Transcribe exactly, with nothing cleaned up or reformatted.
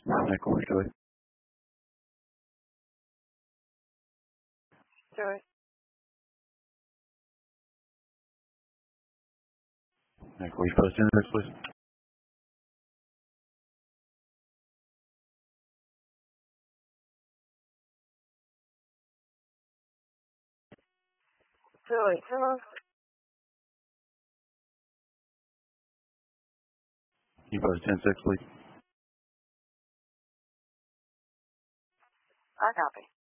Echo with Joy. Joy. Echo East Coast Index, please. Joy, hello. East Coast ten six, please. I copy.